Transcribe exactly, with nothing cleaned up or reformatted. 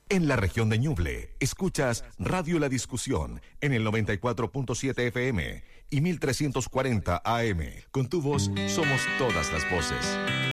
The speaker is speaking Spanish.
En la región de Ñuble, escuchas Radio La Discusión en el noventa y cuatro punto siete F M y mil trescientos cuarenta A M. Con tu voz somos todas las voces.